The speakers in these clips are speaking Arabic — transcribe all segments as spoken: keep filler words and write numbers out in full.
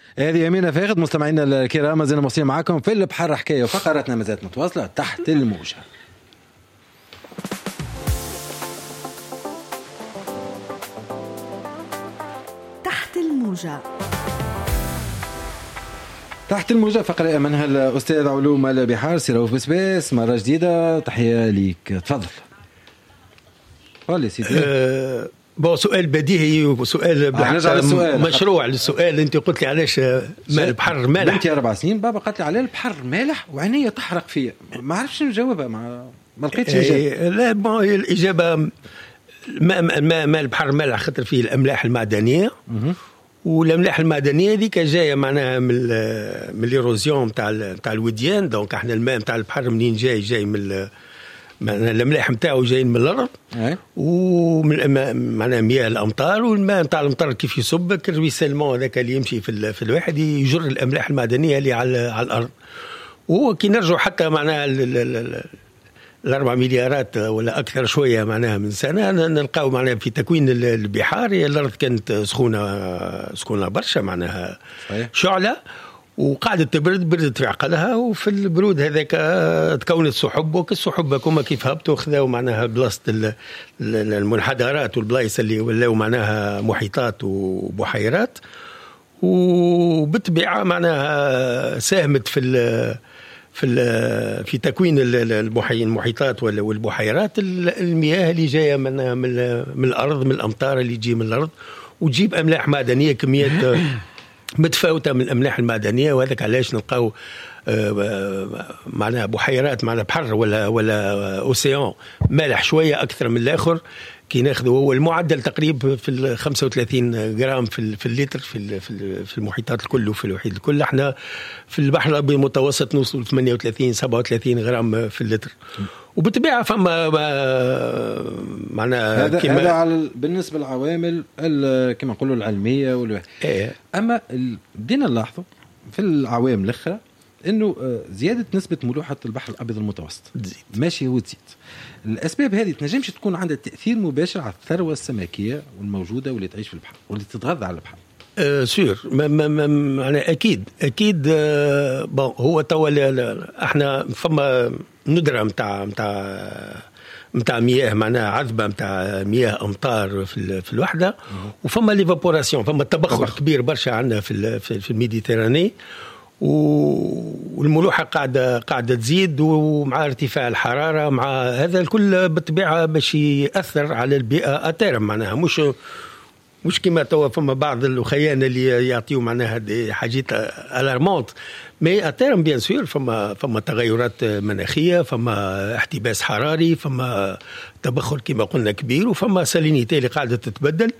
هذه أمينة فاخد. مستمعينا الكرام ما زلنا موصلين معكم في البحر حكاية وفقراتنا مازالت متواصلة تحت الموجة. تحت الموجة. تحت الموجة فقرة منها الأستاذ علوم البحار سي رؤوف بسباس. مرة جديدة تحية ليك، تفضل. قول سيدي. أه بو سؤال بديهي وسؤال آه مشروع للسؤال. انت قلت لي علاش ماء البحر مالح؟ بنتي اربع سنين بابا قالت لي عليه البحر مالح وعينيه تحرق فيا، ما عرفتش نجاوبها، ما ما لقيتش اجابه. لا بون الاجابه ماء ماء ما البحر مالح خاطر فيه الاملاح المعدنيه، والاملاح المعدنيه هذيك جايه معناها من من ليروزيون نتاع نتاع الوديان. دونك احنا الماء نتاع البحر منين جاي؟ جاي من الاملاح نتاعو جايين من الارض، ومن معناها مياه الامطار، والماء نتاع الامطار كيف يصب كالرويسيلمون هذاك اللي يمشي في في الواحد يجر الاملاح المعدنيه اللي على على الارض. وكي نرجعوا حتى معناها الأربع مليارات ولا أكثر شوية معناها من سنة نلقاو معناها في تكوين البحار الأرض كانت سخونة سخونة برشا معناها شعلة، وقاعدة تبرد بردت في عقلها، وفي البرود هذاك تكونت سحب، وكالسحب كما كيف هبطوا خذاو معناها بلاصة المنحدرات والبلايص اللي ولاو معناها محيطات وبحيرات، وبالطبيعة معناها ساهمت في في في تكوين المحيطات والبحيرات المياه اللي جايه من من الارض، من الامطار اللي تجي من الارض وتجيب املاح معدنيه كميات متفاوته من الاملاح المعدنيه. وهذاك علاش نلقاو معناها بحيرات معناها بحر ولا ولا اوسيان مالح شويه اكثر من الاخر. كي ناخذوا هو المعدل تقريبا في خمسة وثلاثين جرام في في اللتر في في المحيطات الكل وفي المحيط الكل. احنا في البحر الابيض المتوسط نوصل ثمانية وثلاثين سبعة وثلاثين جرام في اللتر. وبالطبيعه فما معناها هذا هذا على بالنسبه للعوامل كما نقولوا العلميه ولا إيه. اما بدينا نلاحظوا في العوامل الاخرى انه زياده نسبه ملوحه البحر الابيض المتوسط تزيد. ماشي وتزيد. الاسباب هذه تنجمش تكون عندها تاثير مباشر على الثروه السمكيه والموجوده واللي تعيش في البحر واللي تتغذى على البحر؟ أه سير ما ما ما اكيد اكيد. أه بون هو توا احنا فما ندره نتاع نتاع نتاع مياه معناها عذبه نتاع مياه امطار في في الوحده، وفما ليفابوراسيون، فما تبخر كبير برشا عندنا في في الميديتراني، والملوحة قاعدة قاعدة تزيد، ومع ارتفاع الحرارة مع هذا الكل بالطبيعة باش يأثر على البيئة أتارم معناها. مش مش كما توا فما بعض الخيانة اللي يعطيوا معناها حاجات الارمونت، مي أتارم بيان سور فما فما تغيرات مناخية، فما احتباس حراري، فما تبخر كما قلنا كبير، وفما سالينيتي اللي قاعدة تتبدل،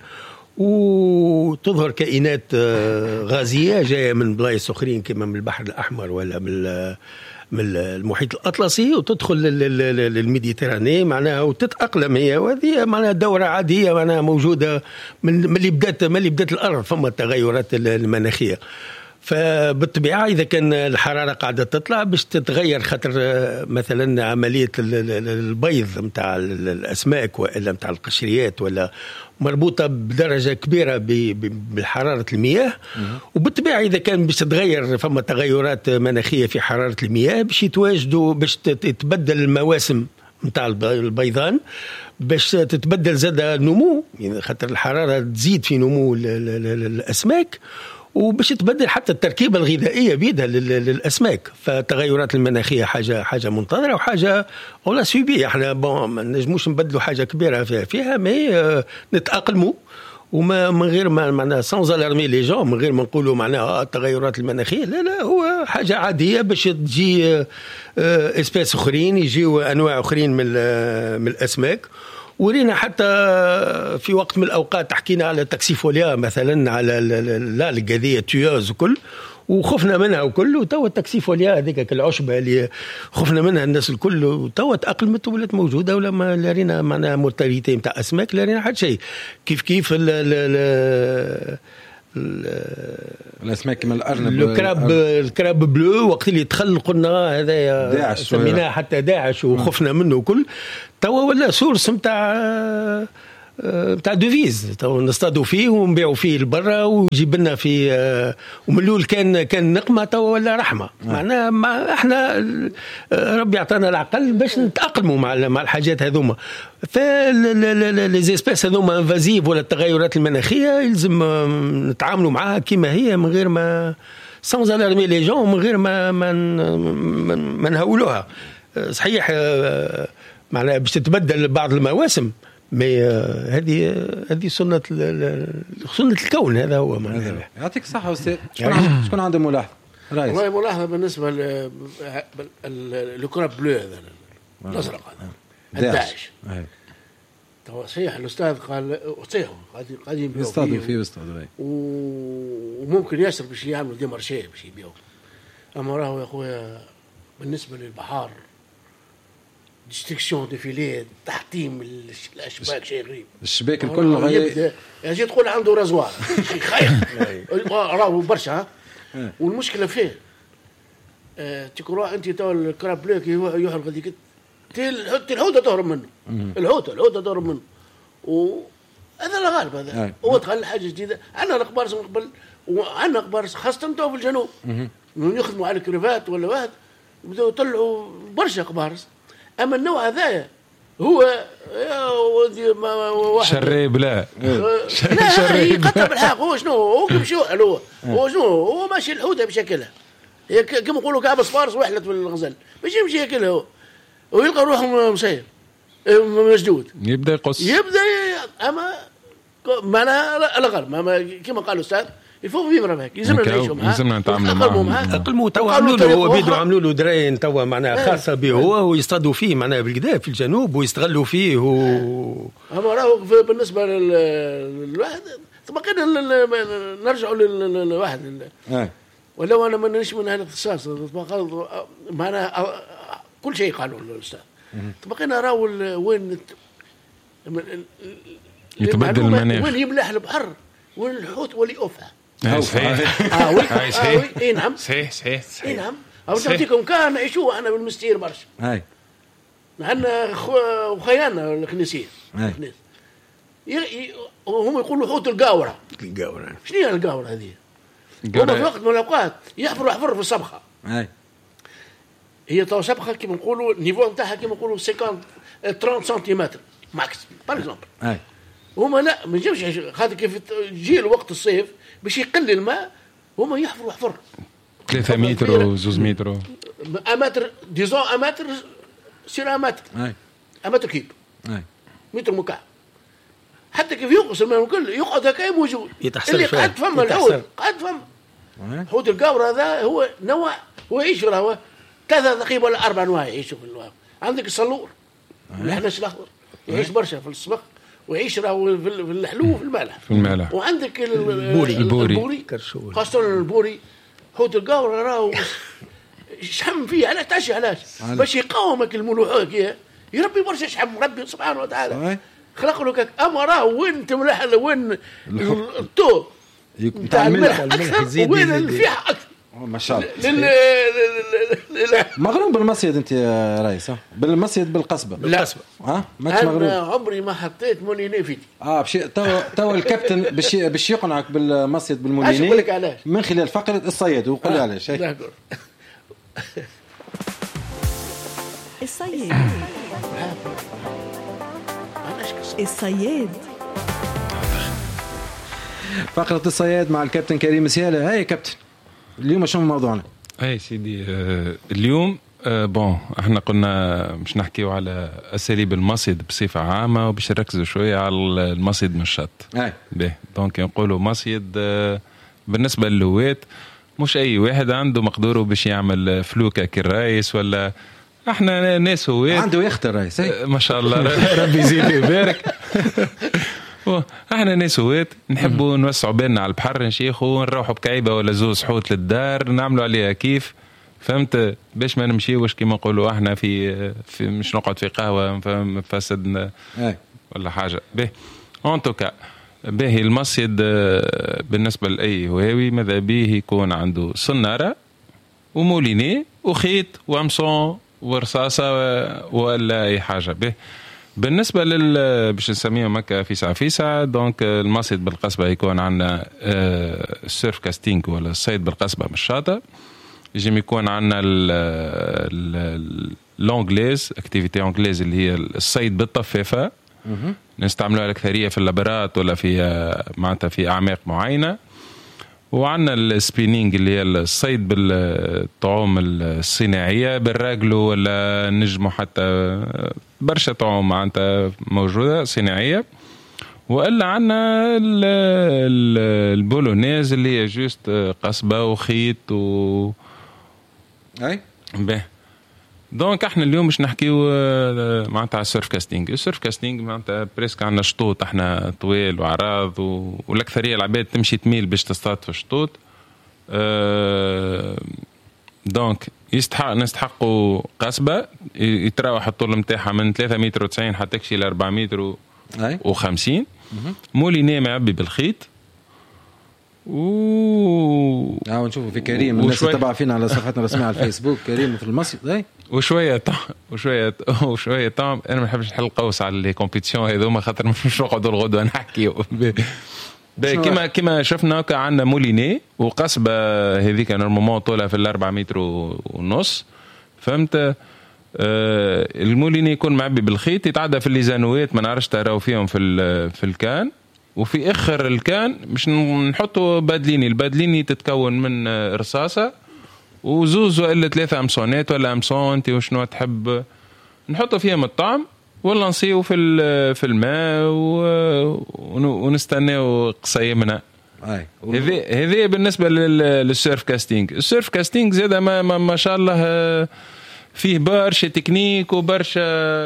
وتظهر كائنات غازية جاية من بلايص أخرين كما من البحر الأحمر ولا من من المحيط الأطلسي، وتدخل للميديتراني معناها وتتأقلم هي. وهذه معناها دورة عادية معناها موجودة من اللي بدأت من اللي بدأت الأرض. فما التغيرات المناخية، فبالطبيعة إذا كان الحرارة قاعدة تطلع باش تتغير، خاطر مثلا عملية البيض متاع الأسماك ولا متاع القشريات ولا مربوطة بدرجة كبيرة بحرارة المياه، وبالطبيعة إذا كان باش تتغير فما تغيرات مناخية في حرارة المياه باش يتواجدوا باش تتبدل المواسم متاع البيضان، باش تتبدل زاد النمو، يعني خاطر الحرارة تزيد في نمو الأسماك، وباش تبدل حتى التركيبة الغذائية بيدها للأسماك. فالتغيرات المناخية حاجة حاجة منتظرة وحاجة ولا سيبية. احنا بون ما نجموش نبدلوا حاجة كبيرة فيها فيها مي نتأقلموا، وما من غير ما معناها سانز الارمي لي جون، من غير ما نقولوا معناها التغيرات المناخية. لا لا، هو حاجة عادية باش تجي اسباس اخرين، يجيو انواع اخرين من من الاسماك. ورينا حتى في وقت من الأوقات حكينا على تاكسيفوليا مثلا، على لا القضية تيوز وكل، وخفنا منها وكل، وتوا التاكسيفوليا هذيك العشبة اللي خفنا منها الناس الكل، وتوا تأقلمت ولات موجودة، ولا ما لارينا معنا مورتاليتي نتاع أسماك، لارينا حد شيء. كيف كيف ال ال الاسماك كما الارنب، الكراب الكراب بلو، وقت اللي دخل قلنا هذا سميناه حتى داعش وخفنا منه وكل، توا ولا سورس نتاع بتاع دوفيز نصطادوا فيه ونبيعوا فيه لبرا ويجيب لنا في ومن الاول كان كان نقمه تو ولا رحمه. معناها ما احنا ربي يعطينا العقل باش نتاقلموا مع مع الحاجات هذوما. فلي زيسبيس هذوما انفازيف ولا التغيرات المناخيه يلزم نتعاملوا معها كما هي من غير ما سانز الارمي لي جون من غير ما ما, ما نهولوها. صحيح معناها باش تتبدل بعض المواسم مي هذه هذه سنة سنة الكون. هذا هو معناها. يعطيك الصحة أستاذ. شكون شكون عنده ملاحظة؟ رئيس. والله ملاحظة بالنسبة للكرة بلو هذا الأزرق هذا الداعش. تو صحيح الأستاذ قال صحيح قاعدين قاعدين يصطادوا فيه ويصطادوا وممكن ياسر باش يعملوا دي مارشيه باش يبيعوا. أما راهو يا خويا بالنسبة للبحار ديستريكسيون ديفيلي تحطيم الاشباك شيء غريب. الشباك الكل غير يجي تقول عنده رزوار شيء خايف راهو برشا. والمشكله فيه أه تقرا انت تو الكراب بلوك يحرق هذيك الحوته تهرب منه. الحوته الحوته تهرب منه وهذا لا غالب. هذا هو دخل حاجه جديده. عندنا القبارس من قبل وعندنا قبارس خاصه تو في الجنوب يخدموا على الكريفات ولا واحد بداوا يطلعوا برشا قبارس. اما النوع هذايا هو يا ودي ما واحد شريب لا لا يقطع بالحق. هو شنو هو كيمشي هو هو شنو هو ماشي الحوته بشكلها هي كما يقولوا كعب صفارس وحلت في الغزل باش يمشي ياكلها هو ويلقى روحه مسير مسدود يبدا يقص يبدا اما معناها لا غير كما قال الاستاذ يفوق فيبرا هيك يلزمنا نعيشوا معاه يلزمنا نتعاملوا معاه. اقلموا تو عملوا له هو بيدوا عملوا له دراين تو معناها خاصه به هو ويصطادوا فيه معناها بالكدا في الجنوب ويستغلوا فيه و اما راهو بالنسبه للواحد بقينا نرجعوا للواحد ولو انا ما نش من هذا الاختصاص معناها كل شيء قالوا الاستاذ بقينا راهو وين يتبدل المناخ وين يملح البحر وين الحوت واللي اوفها. صحيح اه صحيح اي نعم صحيح صحيح اي نعم. او نعطيكم كان نعيشوه احنا بالمستير برشا. هاي عندنا وخيانا الكنيسيه الكنيس هم يقولوا حوت القاوره. القاوره شنو هي القاوره هذه؟ هما في وقت من الاوقات يحفروا حفر في الصبخه. هاي هي تو صبخه كيما نقولوا النيفو نتاعها كيما نقولوا خمسين ثلاثين سنتيمتر ماكس باغ اكزومبل. هاي هما لا ما يجيبش خاطر كيف يجي وقت الصيف باش يقل الماء هما يحفروا حفر ثلاثة متر وزوز متر امتر ديزون امتر سير امتر هاي امتر كيب هاي متر مكعب حتى كيف ينقص الماء الكل يقعد هكا موجود اللي قاعد فما الحوت قاعد فما حوت القاور هذا هو نوع هو يعيش راهو ثلاثة تقريبا ولا أربع أنواع يعيشوا في النوع. عندك الصلور الحنش الأخضر يعيش برشا في الصبغ ويعيش راهو في الحلو وفي المالح في المالح. وعندك البوري البوري, البوري. خاصة البوري حوت القاور راهو شحم فيه علاش تعشي علاش باش يقاومك الملوحة يربي برشا شحم ربي سبحانه وتعالى خلق له كاك. اما راهو وين تملح وين الطو نتاع الملح اكثر وين الفيح اكثر ما شاء الله. مغروم بالمصيد انت يا رئيس بالمصيد بالقصبه بالقصبه ها ما مغروم. انا عمري ما حطيت موليني فيدي اه بشي تو تو الكابتن باش باش يقنعك بالمصيد بالموليني اقول لك علاش من خلال فقره الصياد وقول لي آه. علاش الصياد الصياد فقرة الصياد مع الكابتن كريم سيالة. هاي كابتن اليوم شنو موضوعنا؟ هاي سيدي آه اليوم آه بون احنا قلنا مش نحكيو على اساليب المصيد بصفة عامة وباش نركزوا شوية على المصيد من الشط. هاي به دونك نقولوا مصيد آه بالنسبة للهواة مش اي واحد عنده مقدوره باش يعمل فلوكة كالرايس ولا احنا ناس هواة عنده يخت الرايس آه ما شاء الله ربي يزيد ويبارك. احنا ناس هواة نحبوا نوسعوا بالنا على البحر نشيخوا نروحوا بكعيبه ولا زوز حوت للدار نعملوا عليها كيف فهمت باش ما نمشيوش كيما نقولوا احنا في في مش نقعد في قهوه فهم فسدنا ولا حاجه به ان توكا باهي المصيد بالنسبه لاي هواوي ماذا بيه يكون عنده صناره وموليني وخيط وامصون ورصاصه ولا اي حاجه به بالنسبة لل باش نسميه مكة فيسع فيسع دونك المصيد بالقصبة يكون عندنا السيرف كاستينج ولا الصيد بالقصبة من الشاطئ. يجي يكون عندنا الانجليز اكتيفيتي انجليز اللي هي الصيد بالطفافة نستعملوها الأكثرية في اللابرات ولا في معناتها في أعماق معينة. وعندنا السبينينج اللي هي الصيد بالطعوم الصناعية بالراجلو ولا نجمو حتى برشا طعوم معناتها موجودة صناعية. وإلا عندنا البولونيز اللي هي جوست قصبة وخيط و أي به. دونك احنا اليوم مش نحكيو معناتها على السيرف كاستينج. السيرف كاستينج معناتها بريسك عندنا شطوط احنا طويل وعراض و... والاكثريه العباد تمشي تميل باش تصطاد في الشطوط. أه... دونك يستحق نستحقوا قصبه يتراوح الطول نتاعها من ثلاثة متر وتسعين حتى تكشي ل أربعة متر و... وخمسين. مولينيه معبي بالخيط و اه نشوفوا في كريم الناس تتابع فينا على صفحتنا الرسميه على الفيسبوك كريم في المصيد اي وشويه طعم وشويه وشويه طعم. انا ما نحبش نحل قوس على لي كومبيتيشن هذوما خاطر مش نقعدوا الغدوه نحكيو كما كما شفنا عندنا موليني وقصبه هذيك نورمالمون طولها في الأربعة متر ونص فهمت. آه الموليني يكون معبي بالخيط يتعدى في الليزانوات ما نعرفش تراو فيهم في في الكان. وفي اخر الكان مش نحطوا بادليني. البادليني تتكون من رصاصه وزوز ولا ثلاثه امسونات ولا امسون انت وشنو تحب نحطوا فيهم الطعم ولا نصيو في في الماء ونستناو قصيمنا. اي هذه هذه بالنسبه للسيرف كاستينج. السيرف كاستينج زاد ما, ما, ما شاء الله فيه برشا تكنيك وبرشا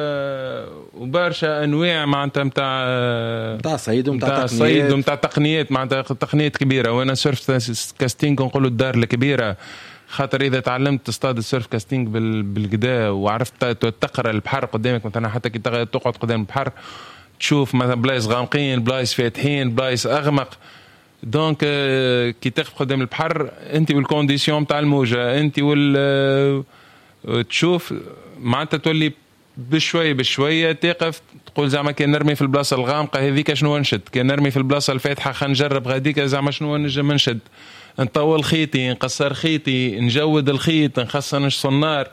وبرشا انواع معناتها نتاع نتاع صيد ونتاع صيد ونتاع تقنيات معناتها تقنيات كبيره. وانا سيرف كاستينج نقولوا الدار الكبيره خاطر اذا تعلمت تصطاد السيرف كاستينج بالقدا وعرفت تقرا البحر قدامك مثلا حتى كي تقعد قدام البحر تشوف مثلا بلايص غامقين بلايص فاتحين بلايص اغمق. دونك كي تقف قدام البحر انت والكونديسيون نتاع الموجه انت وال تشوف معناتها تولي بشوي بشويه تقف تقول زعما كان نرمي في البلاصه الغامقه هذيك شنو نشد كان نرمي في البلاصه الفاتحه خلينا نجرب غاديك زعما شنو نجم نشد نطول خيطي نقصر خيطي نجود الخيط نخصن الصنار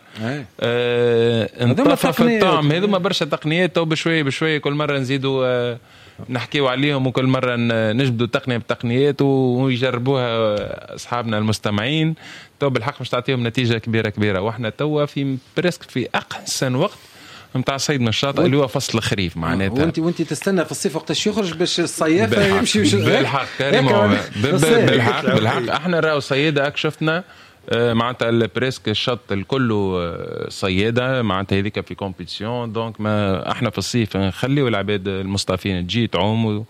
آه نطفى في الطعم. هذوما برشا تقنيات تو بشوي بشوي كل مره نزيدوا آه نحكيو عليهم وكل مرة نجبدوا تقنية بتقنيات ويجربوها أصحابنا المستمعين. تو بالحق مش تعطيهم نتيجة كبيرة كبيرة. وإحنا توا في بريسك في أحسن وقت متاع صيد من الشاطئ اللي هو فصل الخريف معناتها. وانت وانت تستنى في الصيف وقتاش يخرج باش الصيافة يمشي بالحق كريم بالحق بالحق احنا راهو صيادة اك شفتنا معناتها البريسك الشط الكله صيادة معناتها هذيك في كومبيتيشن. دونك ما احنا في الصيف نخليو العباد المصطفين تجي تعوم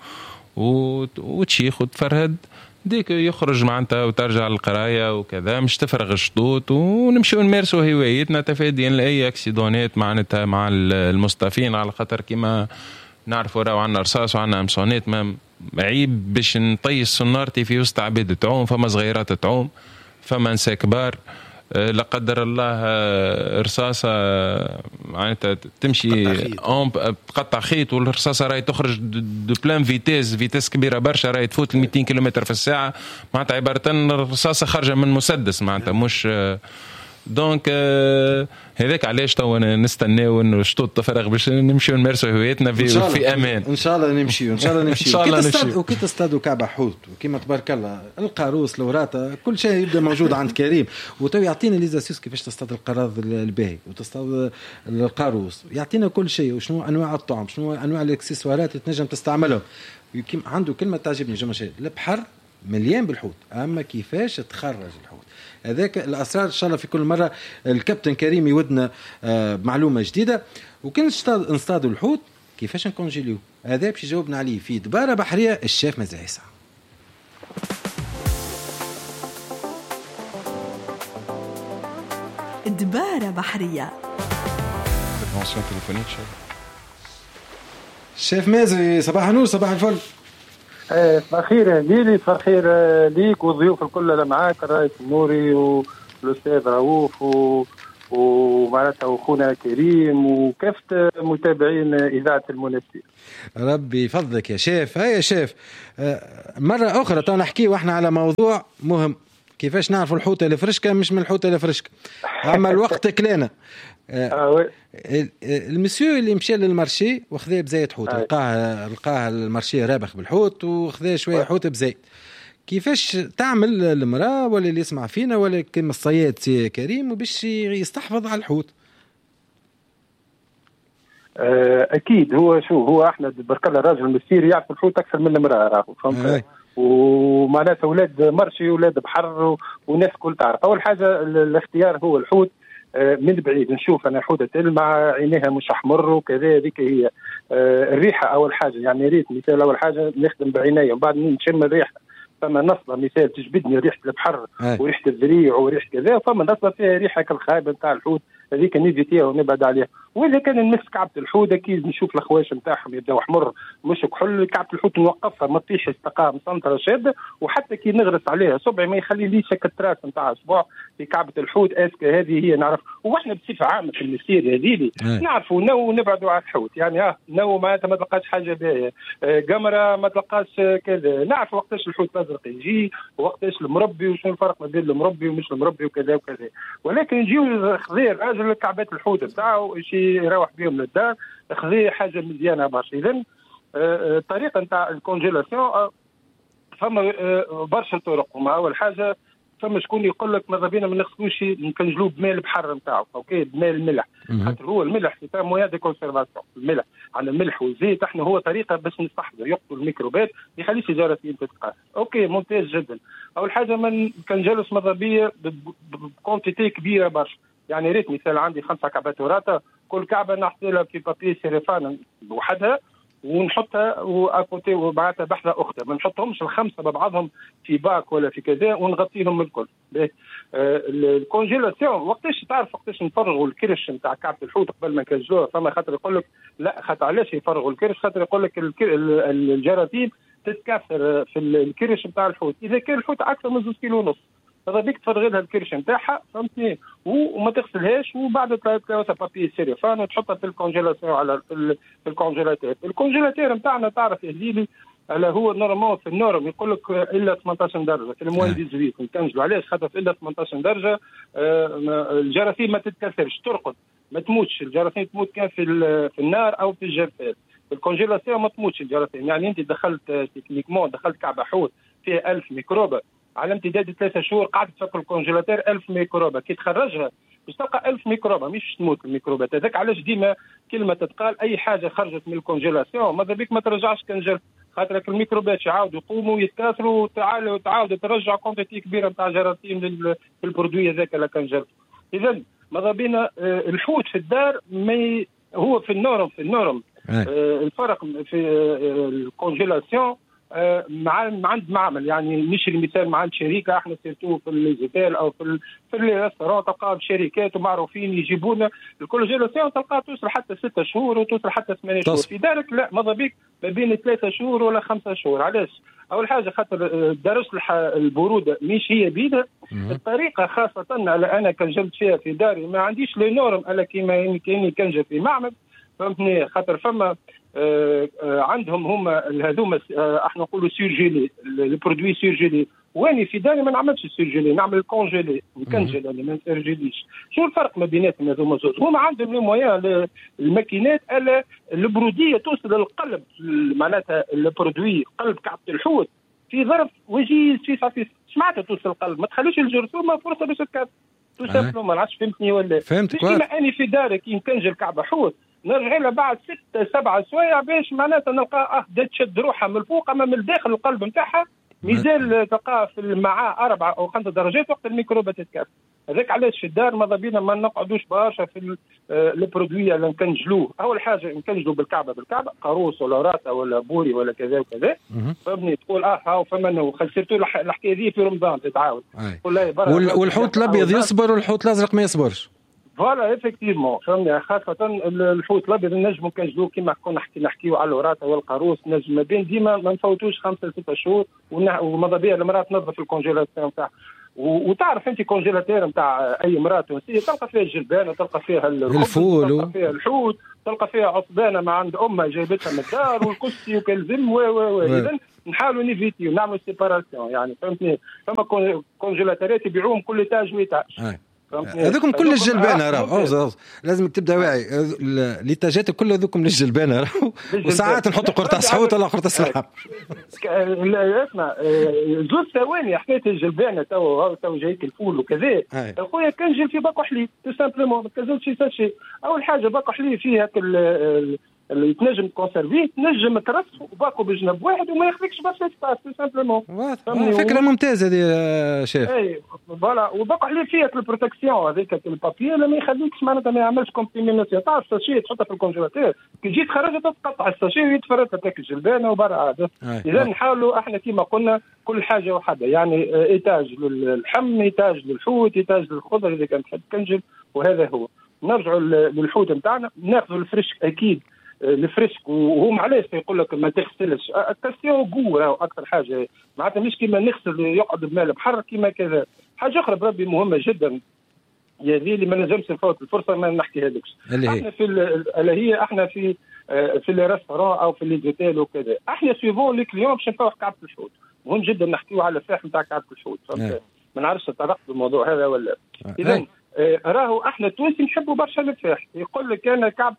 وتشيخ وتفرهد ديك يخرج معناتها وترجع للقرايه وكذا مش تفرغ الشطوط ونمشيو نمارسوا هوايتنا تفاديا لاي اكسيدونات معناتها مع المصطفين على خاطر كما نعرفوا راهو عندنا رصاص وعندنا امسونات ما عيب باش نطيش سنارتي في وسط عباد تعوم. فما صغيرات تعوم فما نساء كبار لا قدر الله رصاصة معناتها تمشي تقطع خيط والرصاصة راهي تخرج دو بلان فيتيز فيتيز كبيرة برشا راهي تفوت مئتين كيلومتر في الساعة معناتها عبارة الرصاصة خارجة من مسدس معناتها مش دونك هذاك علاش تو نستناو انه الشطوط تفرغ باش نمشيو نمارسوا هوايتنا في, في امان. ان شاء الله نمشيو ان شاء الله نمشيو كي تصطاد وكي تصطادوا كعبه حوت وكما تبارك الله القاروس الوراطه كل شيء يبدا موجود عند كريم. وتو يعطينا ليزاسيوس كيفاش تصطاد القراض الباهي وتصطاد القاروس يعطينا كل شيء وشنو انواع الطعم شنو انواع الاكسسوارات اللي تنجم تستعملهم. عنده كلمه تعجبني جماعه البحر مليان بالحوت اما كيفاش تخرج الحوت هذاك الاسرار. ان شاء الله في كل مره الكابتن كريم يودنا معلومه جديده. وكان نصطادوا الحوت كيفاش نكونجيليو هذا باش يجاوبنا عليه في دباره بحريه الشيف مزعيسه. دباره بحريه تلفونسيون تليفونيك شيف مازري صباح النور صباح الفل. صباح الخير ليلي صباح الخير ليك والضيوف الكل اللي معاك الرئيس النوري والاستاذ رؤوف ومعناتها اخونا كريم وكافه متابعين اذاعه المنافسين. ربي يفضلك يا شيف. هيا يا شيف، مره اخرى تو نحكي واحنا على موضوع مهم، كيفاش نعرفوا الحوته الفرشكه مش من الحوته الفرشكه. اما الوقت كلينا المسيو اللي مشى للمارشي وخذا بزيت حوت، لقاه لقاه المارشي رابح بالحوت وخذا شويه حوت بزيت. كيفاش تعمل المراه ولا اللي يسمع فينا ولا كما الصياد سي كريم باش يستحفظ على الحوت؟ اكيد هو شو هو احنا برك الله الراجل المسير يعرف الحوت اكثر من المراه راهو فهمت. ومعناتها اولاد مرشي اولاد بحر وناس كل تعرف. اول حاجه الاختيار هو الحوت من بعيد نشوف انا حوته تلمع عينيها مش احمر وكذا، هذيك هي الريحه اول حاجه. يعني ريت مثال اول حاجه نخدم بعيني وبعد نشم الريحه. فما نصله مثال تجبدني ريحه البحر وريحه الذريع وريحه كذا، فما نصله فيها ريحه كالخايبه نتاع الحوت، هذيك نيفيتيها ونبعد عليها. واذا كان نمس كعبه الحوت اكيد نشوف الخواش نتاعهم يبداو احمر مش كحل، كعبه الحوت نوقفها ما تطيش استقام مسنطره شاده، وحتى كي نغرس عليها صبعي ما يخليليش التراس نتاع اسبوع في كعبه الحوت. اسكا هذه هي نعرف. واحنا بصفه عامه في المسير هذه نعرفوا نو نبعدوا على الحوت. يعني اه نو معناتها ما تلقاش حاجه باهيه، قمره ما تلقاش كذا. نعرف وقتاش الحوت الازرق يجي وقتاش المربي وشنو الفرق ما بين المربي ومش المربي وكذا وكذا. ولكن يجيو خذير راجل كعبات الحوت بتاعه شي يروح بهم للدار خذي حاجه مزيانه برشا. اذا الطريقه نتاع الكونجيلاسيون فما برشا طرق. وما اول حاجه فما شكون يقول لك ماذا بينا ما نغسلوش نكنجلوه بماء البحر نتاعو، اوكي بماء الملح، خاطر هو الملح سي مويا دي كونسيرفاسيون. الملح على الملح والزيت احنا هو طريقه باش نستحضر يقتل الميكروبات ما يخليش الجراثيم تتقاس. اوكي ممتاز جدا. اول حاجه ما كنجلس ماذا بيا بكونتيتي كبيره برشا. يعني ريت مثال عندي خمسه كعبات وراتا، كل كعبه نحطها في بابي سيريفان بوحدها ونحطها واكوتي وبعدها بحذا اختها. ما نحطهمش الخمسه ببعضهم في باك ولا في كذا ونغطيهم الكل. آه الكونجيلاسيون وقتاش تعرف وقتاش نفرغوا الكرش نتاع كعبه الحوت قبل ما نكنجلوها؟ فما خاطر يقول لك لا خاطر علاش يفرغوا الكرش؟ خاطر يقول لك الجراثيم تتكاثر في الكرش نتاع الحوت. اذا كان الحوت اكثر من زوج كيلو ونص هذا بيك تفرغ لها الكرش نتاعها فهمتني، وما تغسلهاش وبعد ثلاثة بابي سيريفان وتحطها في الكونجيلاسيون على في الكونجيلاتور. الكونجيلاتور نتاعنا تعرف يا هليلي على هو نورمال في النورم يقول لك الا ثمانية عشر درجه في الموان ثمانية عشر نكنجلوا. علاش؟ خاطر في الا ثمانية عشر درجه الجراثيم ما تتكسرش ترقد ما تموتش. الجراثيم تموت كان في في النار او في الجفاف. الكونجيلاسيون ما تموتش الجراثيم. يعني انت دخلت تكنيكمون دخلت كعبه حوت فيها ألف ميكروبه على امتداد ثلاثة شهور قعدت تفك الكونجيلاتور ألف ميكروبه، كي تخرجها باش تلقى ألف ميكروبه مش تموت الميكروبات. هذاك علاش ديما كلمه تتقال اي حاجه خرجت من الكونجيلاسيون ماذا بيك ما ترجعش كنجل، خاطر الميكروبات يعاودوا يقوموا يتكاثروا وتعالوا تعاود ترجع كونتيتي كبيره نتاع جراثيم للبرودوي هذاك لا كنجل. اذا ماذا بينا الحوت في الدار ما هو في النورم في النورم الفرق في الكونجيلاسيون مع عند معمل. يعني مش المثال مع عند شركه احنا سيرتو في الليزيتال او في في الريستوران تلقى شركات ومعروفين يجيبونا الكونجيلاسيون تلقى توصل حتى ستة شهور وتوصل حتى ثمانية شهور. في دارك لا ماذا بيك ما بين ثلاثة شهور ولا خمسة شهور. علاش؟ اول حاجه خاطر درجه البروده مش هي بيدها الطريقه، خاصه على انا كنجلت فيها في داري ما عنديش لي نورم الا كيما كاني كنجل في معمل فهمتني. خاطر فما آه آه عندهم هما هذوما آه احنا نقولوا سيرجيلي البرودوي سيرجيلي. واني في داري ما نعملش سيرجيلي نعمل كونجيلي نكنجل انا ما نسيرجيليش. شو الفرق ما بيناتهم هذوما زوج؟ هما عندهم لي مويان الماكينات الا البروديه توصل للقلب معناتها البرودوي قلب كعبه الحوت في ظرف وجيز في صافي سمعتها توصل القلب ما تخليش الجرثومه فرصه باش تكاثر توصل. ما عادش فهمتني ولا فهمت كيما اني في داري كي نكنجل كعبه حوت نرجع لها بعد ستة سبعة سوايع باش معناتها نلقى اه بدات تشد روحها من الفوق اما من الداخل القلب نتاعها مازال تلقى في المعاه أربعة أو خمسة درجات وقت الميكروبات تتكاثر. هذاك علاش في الدار ماذا بينا ما نقعدوش برشا في البرودوي اللي نكنجلوه. أول حاجة نكنجلوا بالكعبة بالكعبة قاروص ولا راتا ولا بوري ولا كذا وكذا فهمني تقول اه هاو فما خسرتوا الحكاية دي في رمضان تتعاود. والحوت الأبيض يصبر والحوت الأزرق ما يصبرش. فوالا افكتيفمون فهمني. خاصة الحوت الأبيض نجموا كنجلوه كيما كنا نحكي نحكيو على الوراثة والقاروص نجم ما بين ديما ما نفوتوش خمسة ستة شهور وماذا بيا المرأة تنظف الكونجيلاسيون نتاعها. وتعرف انت كونجيلاتير نتاع اي مراه تونسيه تلقى فيها الجلبانه، تلقى فيها الفول، تلقى فيها الحوت، تلقى فيها عصبانه ما عند امها جايبتها من الدار والكسي وكالزم و و اذا نحاولوا نيفيتي ونعملوا سيباراسيون يعني فهمتني. فما كونجيلاتورات يبيعوهم كل تاج ويتاج هذوكم كل الجلبانه راهو لازم تبدا واعي ليتاجات كل هذوكم للجلبانه راهو وساعات نحطوا قرطاس حوت ولا قرطاس لحم. اسمع زوج ثواني حكايه الجلبانه تو تو جايك الفول وكذا خويا كان جل في باكو حليب تو سامبلومون ما تكزلش شيء. اول حاجه باكو حليب فيه هاك اللي تنجم تكونسيرفيه تنجم ترصه وباكو بجنب واحد وما يخليكش بس سباس تو سامبلومون. فكره ممتازه هذه شيف. اي فوالا وباكو حليب فيه البروتكسيون هذيك البابي ما يخليكش معناتها ما يعملش كومبيميناسيون تاع الساشي تحطها في الكونجيلاتور كي جيت تخرجها تقطع الساشي ويتفرد هذاك الجلبانه وبرا هذا. اذا نحاولوا احنا كيما قلنا كل حاجه وحده يعني ايتاج للحم ايتاج للحوت ايتاج للخضر اذا كانت تحب تكنجل وهذا هو. نرجعوا للحوت نتاعنا ناخذوا الفريش اكيد الفريسك وهو معليش يقول لك ما تغسلش الكاسيون قوه اكثر حاجه معناتها مش كيما نغسل يقعد بماء البحر كيما كذا. حاجه اخرى بربي مهمه جدا يا ذي اللي ما نجمش نفوت الفرصه ما نحكيها لكش. احنا في اللي هي احنا في في الريستوران او في ليزوتيل وكذا احنا سيفون لي كليون باش نفوح كعبه الحوت. مهم جدا نحكيو على الفاح نتاع كعبه الحوت. ما نعرفش تطرقت بالموضوع هذا ولا اذا راهو احنا التونسي نحبوا برشا الفاح. يقول لك انا كعبه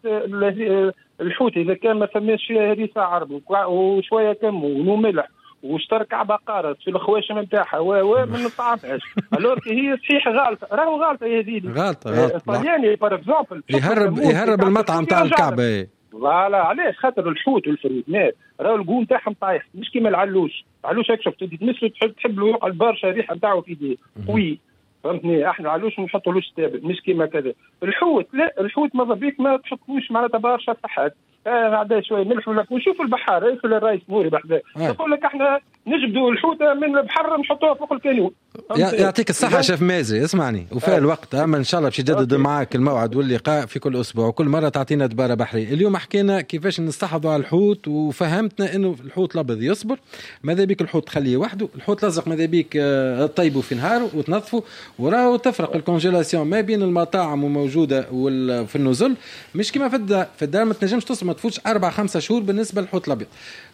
الحوت اذا كان ما فماش فيها هريسه عربي وشويه كمون وملح واشترك كعبه قارص في الخواشم نتاعها و ما نطعمهاش. الوغ هي صحيح غلطه راهو غلطه يا زيدي غلطه غلطه الطلياني بار اكزومبل يهرب يهرب المطعم تاع الكعبه. فوالا علاش خاطر الحوت والفريدنات راهو القوم تاعهم طايح مش كيما العلوش. العلوش هيك شفت تمسه تحب تحب له يقعد برشا ريحه نتاعو في يديه قوي فهمتني. احنا علوش نحطوا لوش ثابت مش كيما كذا. الحوت لا الحوت ماذا بيك ما تحطوش معناتها برشا صحات هذا شويه ملح ولا ونشوف البحر يقول الرئيس موري بحذا يقول لك احنا نجبدوا الحوته من البحر نحطوها فوق الكانون. يعطيك الصحه شيف مازري اسمعني وفاء الوقت اما ان شاء الله باش يجدد معك الموعد واللقاء في كل اسبوع وكل مره تعطينا دباره بحريه. اليوم حكينا كيفاش نستحضروا على الحوت وفهمتنا انه الحوت الابيض يصبر ماذا بيك الحوت تخليه وحده. الحوت الازرق ماذا بيك طيبه في نهاره وتنظفه وراه تفرق الكونجيلاسيون ما بين المطاعم وموجوده في النزل مش كما في في الدار ما تنجمش تصبر ما تفوتش أربع خمسة شهور بالنسبه للحوت الابيض.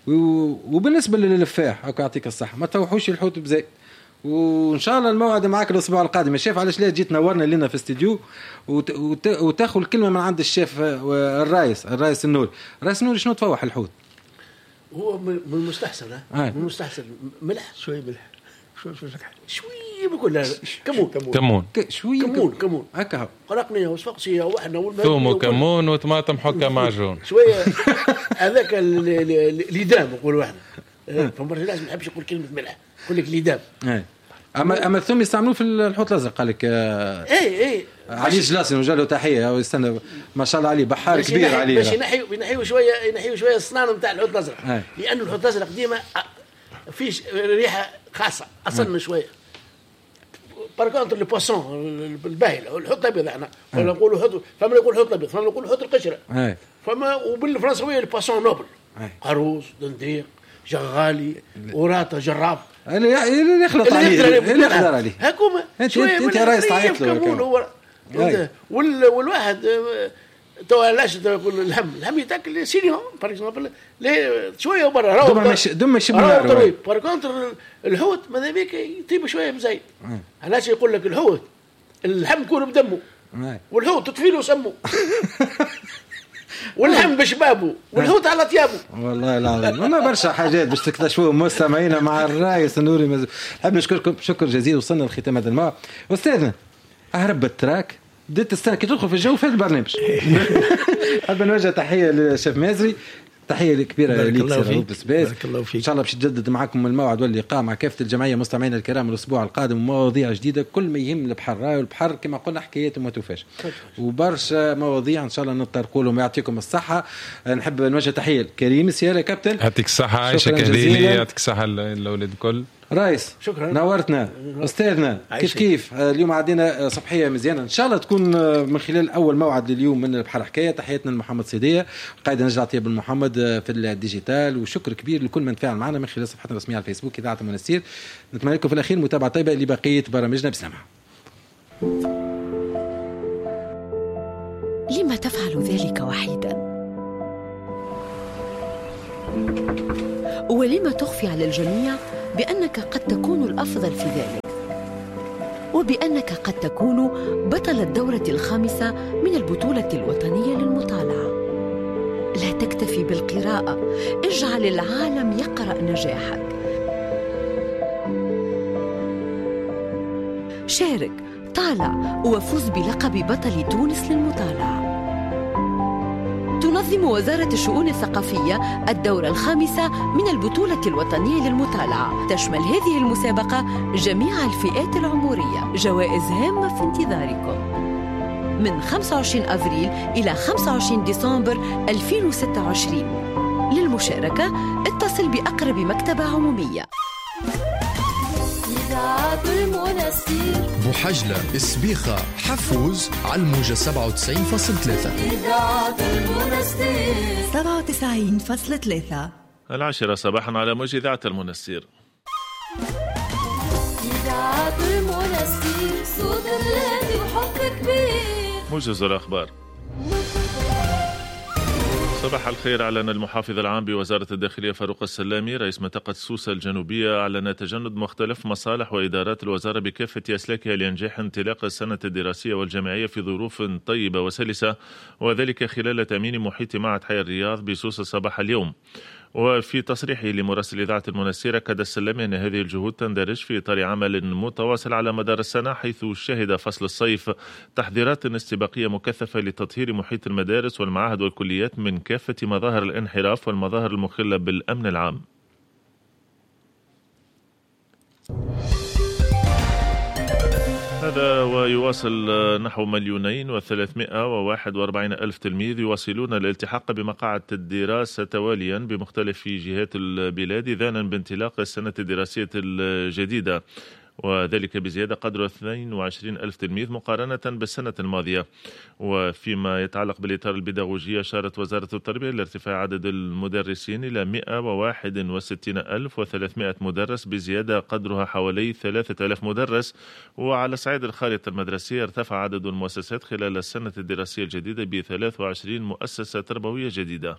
وبالنسبه للفاح هكا يعطيك الصحه ما توحوش الحوت بزاي. وان شاء الله الموعد معك الاسبوع القادم. الشيف علاش لا جيت نورنا لنا في استديو وت... وت... وتاخذ الكلمه من عند الشيف الرايس الرايس النوري. الرايس النوري شنو تفوح الحوت؟ هو من المستحسن ها من المستحسن ملح شويه ملح شويه شويه بقول كمون كمون كمون شويه كمون كمون هكا قرقنيه وصفقسيه وحنا والماء ثوم وكمون وطماطم حكه معجون شويه هذاك الليدام نقولوا احنا فما لازم ما نحبش نقول كلمه ملح نقول لك ليدام. اما اما الثوم يستعملوه في الحوت الازرق قال لك اي اي علي جلاسي وجا له تحيه ويستنى ما شاء الله عليه بحار كبير عليه باش ينحيوا ينحيوا شويه ينحيوا شويه الصنان نتاع الحوت الازرق لانه الحوت الازرق ديما فيش ريحه خاصه اصلا شويه بار كونتر لي بوسون الباهله والحوت الابيض احنا ولا نقولوا حوت فما نقول حوت الابيض فما نقول حوت القشره فما وبالفرنساويه البوسون نوبل قاروص دنديق جغالي وراطه جراب اللي يخلط عليه اللي يقدر عليه هكوما شويه انت رايس تعيط له والواحد تو علاش تقول الهم الهم يتاكل سينيون بار اكزومبل شويه برا راهو دم مش دم مش طيب بار كونتر الحوت ماذا بيك يطيب شويه مزين. علاش يقول لك الحوت اللحم يكون بدمه والحوت تطفي له سمه واللحم بشبابه والحوت على طيابه. والله العظيم ما برشا حاجات باش تكتشفوهم مستمعينا مع الرايس النوري. نحب نشكركم شكر جزيل. وصلنا لختام هذا الموعد. استاذنا اهرب التراك بديت تستنى كي تدخل في الجو في البرنامج. حاب نوجه تحيه للشيف مازري تحيه كبيره ليك سير بسباس. ان شاء الله باش تجدد معكم الموعد واللقاء مع كافه الجمعيه مستمعينا الكرام الاسبوع القادم مواضيع جديده كل ما يهم البحر. والبحر كما قلنا حكايات وما توفاش وبرشا مواضيع ان شاء الله نطرقوا لهم. يعطيكم الصحه. نحب نوجه تحيه لكريم السياره كابتن يعطيك الصحه عايشه كهديلي يعطيك الصحه الاولاد الكل رايس شكرا نورتنا استاذنا كيف كيف. اليوم عندنا صباحيه مزيانه ان شاء الله تكون من خلال اول موعد لليوم من البحر حكايه. تحياتنا لمحمد صيديه قائد نجدة عطيه بن محمد في الديجيتال، وشكر كبير لكل من تفاعل معنا من خلال صفحتنا الرسميه على الفيسبوك اذاعه المنستير. نتمنى لكم في الاخير متابعه طيبه لبقيه برامجنا بسمعه. لما تفعل ذلك وحيدا؟ ولما تخفي على الجميع بأنك قد تكون الأفضل في ذلك، وبأنك قد تكون بطل الدورة الخامسة من البطولة الوطنية للمطالعة؟ لا تكتفي بالقراءة، اجعل العالم يقرأ نجاحك. شارك، طالع، وفوز بلقب بطل تونس للمطالعة. تنظم وزارة الشؤون الثقافية الدورة الخامسة من البطولة الوطنية للمطالعة. تشمل هذه المسابقة جميع الفئات العمرية. جوائز هامة في انتظاركم من خمسة وعشرين أفريل إلى خمسة وعشرين ديسمبر ألفين وستة وعشرين. للمشاركة اتصل بأقرب مكتبة عمومية. إذاعة المنستير بوحجلة، إسبيخة، حفوز على الموجة سبعة وتسعين فاصلة ثلاثة. إذاعة المنستير سبعة وتسعين فاصلة ثلاثة. العاشرة صباحا على موجة إذاعة المنستير. إذاعة المنستير صوت الهادي وحب كبير. موجز الأخبار. صباح الخير. أعلن المحافظ العام بوزارة الداخلية فاروق السلامي رئيس منطقة سوسة الجنوبية أعلن تجند مختلف مصالح وإدارات الوزارة بكافة أسلاكها لإنجاح انطلاق السنة الدراسية والجامعية في ظروف طيبة وسلسة، وذلك خلال تأمين محيط معهد حي الرياض بسوسة صباح اليوم. وفي تصريحه لمراسل إذاعة المنستير أكد السلامي أن هذه الجهود تندرج في إطار عمل متواصل على مدار السنة، حيث شهد فصل الصيف تحضيرات استباقية مكثفة لتطهير محيط المدارس والمعاهد والكليات من كافة مظاهر الانحراف والمظاهر المخلة بالأمن العام. هذا ويواصل نحو مليونين وثلاثمائة وواحد وأربعين ألف تلميذ يواصلون الالتحاق بمقاعد الدراسة تواليا بمختلف جهات البلاد إذانا بانطلاق السنة الدراسية الجديدة، وذلك بزيادة قدر اثنين وعشرين ألف تلميذ مقارنة بالسنة الماضية. وفيما يتعلق بالإطار البيداغوجي أشارت وزارة التربية لارتفاع عدد المدرسين إلى مئة وواحد وستين ألف وثلاثمائة مدرس بزيادة قدرها حوالي ثلاثة آلاف مدرس. وعلى صعيد الخارطة المدرسية ارتفع عدد المؤسسات خلال السنة الدراسية الجديدة ب ثلاث وعشرين مؤسسة تربوية جديدة.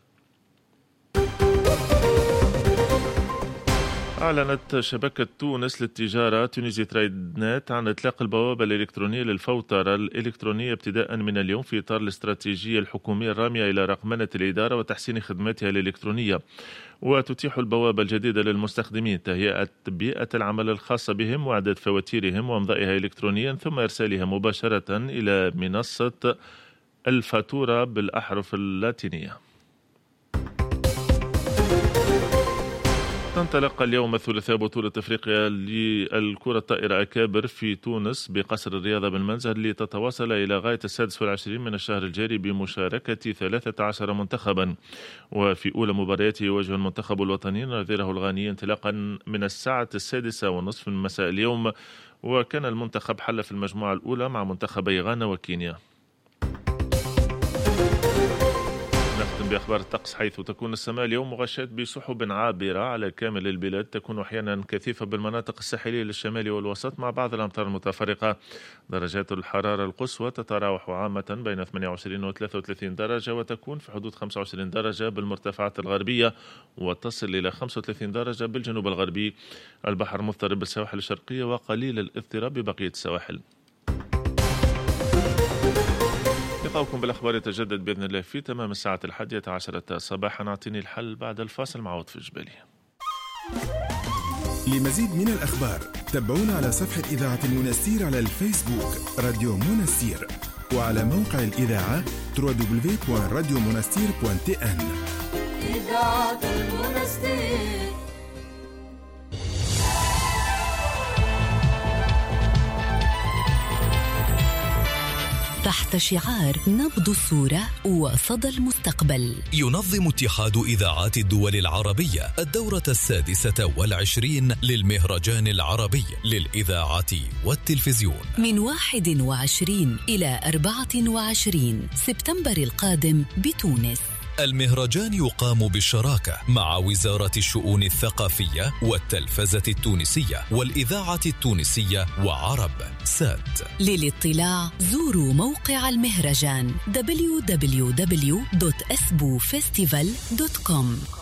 أعلنت شبكة تونس للتجارة تونيزي تريد نت عن إطلاق البوابة الإلكترونية للفوترة الإلكترونية ابتداء من اليوم في إطار الاستراتيجية الحكومية الرامية إلى رقمنة الإدارة وتحسين خدماتها الإلكترونية. وتتيح البوابة الجديدة للمستخدمين تهيئة بيئة العمل الخاصة بهم وإعداد فواتيرهم وإمضائها إلكترونيا ثم إرسالها مباشرة إلى منصة الفاتورة بالأحرف اللاتينية. تنطلق اليوم الثلاثاء بطولة أفريقيا للكرة الطائرة أكابر في تونس بقصر الرياضة بالمنزل لتتواصل إلى غاية السادس والعشرين من الشهر الجاري بمشاركة ثلاثة عشر منتخبا. وفي أولى مبارياته يواجه المنتخب الوطني نظيره الغاني انطلاقا من الساعة السادسة والنصف من مساء اليوم. وكان المنتخب حل في المجموعة الأولى مع منتخبي غانا وكينيا. نختم بأخبار الطقس، حيث تكون السماء اليوم مغشاة بسحب عابرة على كامل البلاد، تكون أحيانا كثيفة بالمناطق الساحلية للشمال والوسط مع بعض الأمطار المتفرقة. درجات الحرارة القصوى تتراوح عامة بين ثمانية وعشرين و ثلاثة وثلاثين درجة، وتكون في حدود خمسة وعشرين درجة بالمرتفعات الغربية، وتصل إلى خمسة وثلاثين درجة بالجنوب الغربي. البحر مضطرب بالسواحل الشرقية وقليل الاضطراب ببقية السواحل. لقاؤكم بالأخبار يتجدد بإذن الله في تمام الساعة الحادية عشرة صباحا. أعطيني الحل بعد الفاصل مع عوض في جبالي. لمزيد من الأخبار تابعونا على صفحة إذاعة المنستير على الفيسبوك راديو منستير، وعلى موقع الإذاعة دبليو دبليو دبليو دوت راديو منستير دوت تي إن. إذاعة المنستير. تحت شعار نبض الصورة وصدى المستقبل. ينظم اتحاد إذاعات الدول العربية الدورة السادسة والعشرين للمهرجان العربي للإذاعة والتلفزيون من واحد وعشرين إلى أربعة وعشرين سبتمبر القادم بتونس. المهرجان يقام بالشراكة مع وزارة الشؤون الثقافية والتلفزة التونسية والإذاعة التونسية وعرب سات. للاطلاع زوروا موقع المهرجان دبليو دبليو دبليو دوت اسبو فيستيفال دوت كوم.